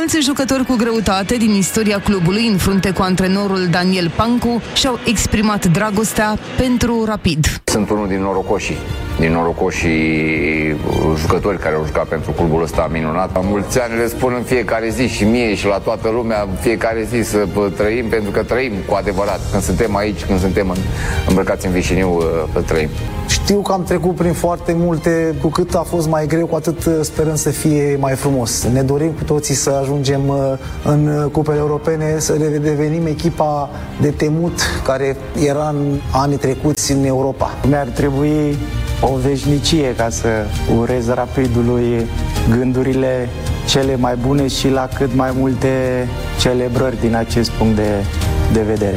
Mulți jucători cu greutate din istoria clubului, în frunte cu antrenorul Daniel Pancu, și-au exprimat dragostea pentru Rapid. Sunt unul din norocoșii jucători care au jucat pentru clubul ăsta minunat. Mulți ani le spun în fiecare zi și mie și la toată lumea în fiecare zi să trăim, pentru că trăim cu adevărat. Când suntem aici, când suntem îmbrăcați în vișiniu, trăim. Știu că am trecut prin foarte multe, cu cât a fost mai greu, cu atât sperăm să fie mai frumos. Ne dorim cu toții să ajungem în cupele europene, să redevenim echipa de temut care era în anii trecuți în Europa. Mi-ar trebui o veșnicie ca să urez Rapidului gândurile cele mai bune și la cât mai multe celebrări din acest punct de vedere.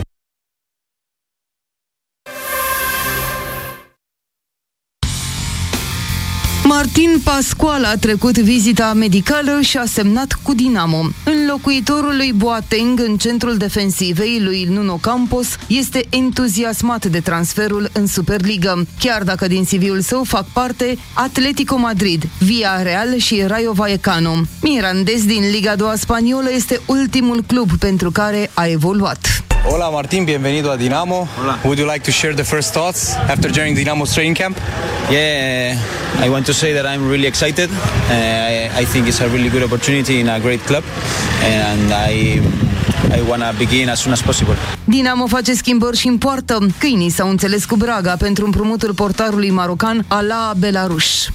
Martin Pascual a trecut vizita medicală și a semnat cu Dinamo. Înlocuitorul lui Boateng în centrul defensivei lui Nuno Campos este entuziasmat de transferul în Superligă, chiar dacă din CV-ul său fac parte Atletico Madrid, Villarreal și Rayo Vallecano. Mirandés din Liga 2 spaniolă este ultimul club pentru care a evoluat. Hola Martin, bienvenido a Dinamo. Hola. Would you like to share the first thoughts after joining Dinamo's training camp? Yeah, I want to say that I'm really excited. I think it's a really good opportunity in a great club, and I want to begin as soon as possible. Dinamo face schimbări și în poartă. Câinii s-au înțeles cu Braga pentru împrumutul portarului marocan Ala Belarus.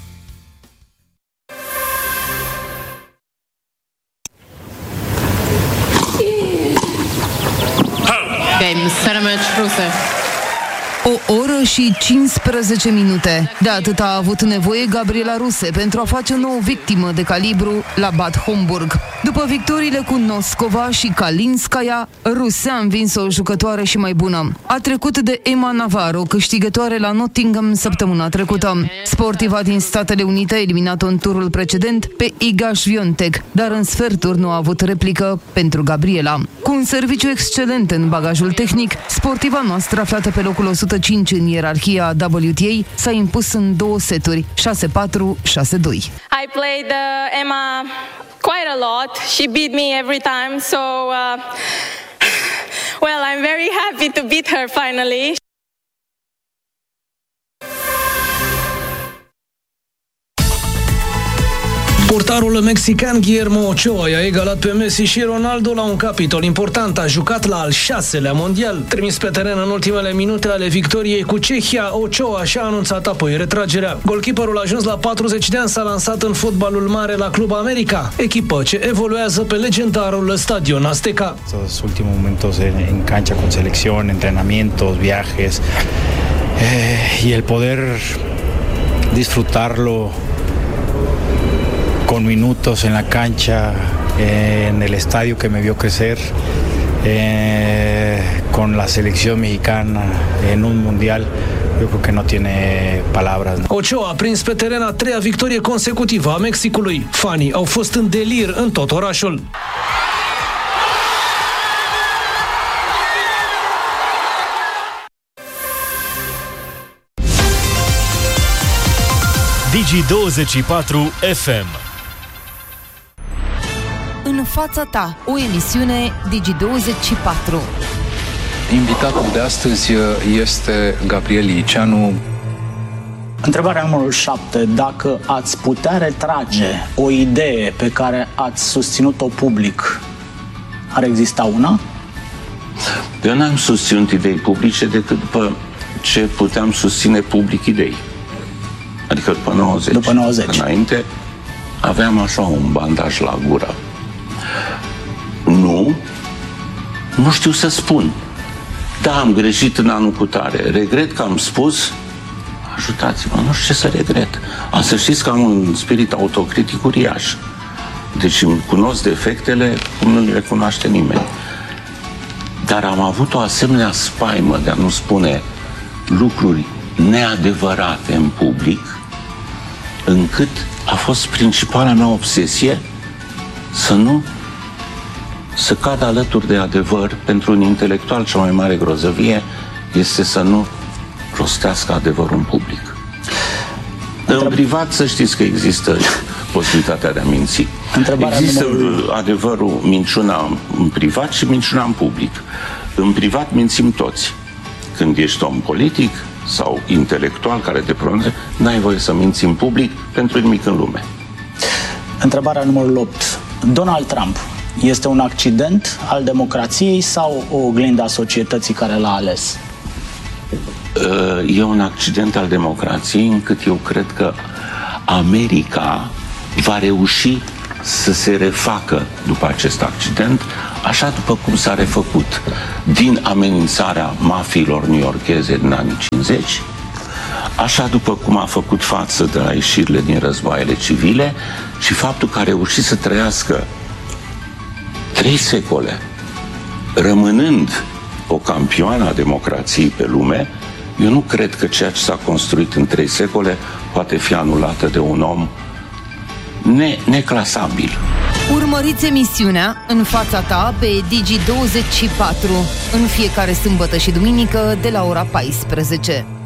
O oră și 15 minute. De atât a avut nevoie Gabriela Ruse pentru a face o nouă victimă de calibru la Bad Homburg. După victoriile cu Noscova și Kalinskaya, Ruse a învins o jucătoare și mai bună. A trecut de Emma Navarro, câștigătoare la Nottingham săptămâna trecută. Sportiva din Statele Unite a eliminat-o în turul precedent pe Iga Świątek, dar în sferturi nu a avut replică pentru Gabriela. Cu un serviciu excelent în bagajul tehnic, sportiva noastră aflată pe locul 105 în ierarhia WTA s-a impus în 2 seturi, 6-4, 6-2. I played Emma quite a lot. She beat me every time, so well, I'm very happy to beat her finally. Portarul mexican Guillermo Ochoa i-a egalat pe Messi și Ronaldo la un capitol important. A jucat la al 6-lea mondial. Trimis pe teren în ultimele minute ale victoriei cu Cehia, Ochoa și-a anunțat apoi retragerea. Golkeeperul a ajuns la 40 de ani, s-a lansat în fotbalul mare la Club America, echipă ce evoluează pe legendarul Stadion Azteca. Los últimos momentos en cancha con selección, entrenamientos, viajes y el poder disfrutarlo con minutos en la cancha, en el estadio que me vio crecer, con la selección mexicana en un mundial, eu creo que no tiene palabras. Ochoa a prins pe teren a 3-a victorie consecutivă a Mexicului. Fanii au fost în delir în tot orașul. Digi24 FM. În fața ta, o emisiune Digi24. Invitatul de astăzi este Gabriel Liceanu. Întrebarea numărul 7. Dacă ați putea retrage o idee pe care ați susținut-o public, ar exista una? Eu n-am susținut idei publice decât după ce puteam susține public idei. Adică după 90. După 90. Înainte aveam așa un bandaj la gură. Nu știu să spun. Da, am greșit în anul cutare. Regret că am spus. Ajutați-mă, nu știu ce să regret. Să știți că am un spirit autocritic uriaș. Deci îmi cunosc defectele cum nu le cunoaște nimeni. Dar am avut o asemenea spaimă de a nu spune lucruri neadevărate în public, încât a fost principala mea obsesie să cad alături de adevăr. Pentru un intelectual cea mai mare grozăvie este să nu rostească adevărul în public. În privat să știți că există posibilitatea de a minți. Există adevărul, minciuna în privat și minciuna în public. În privat mințim toți. Când ești om politic sau intelectual care te pronunță, n-ai voie să minți în public pentru nimic în lume. Întrebarea numărul 8. Donald Trump este un accident al democrației sau o oglindă a societății care l-a ales? E un accident al democrației, încât eu cred că America va reuși să se refacă după acest accident, așa după cum s-a refăcut din amenințarea mafiilor newyorkeze din anii 50, așa după cum a făcut față de la ieșirile din războaiele civile și faptul că a reușit să trăiască 3 secole, rămânând o campioană a democrației pe lume. Eu nu cred că ceea ce s-a construit în 3 secole poate fi anulată de un om neclasabil. Urmăriți emisiunea În fața ta pe Digi24 în fiecare sâmbătă și duminică de la ora 14.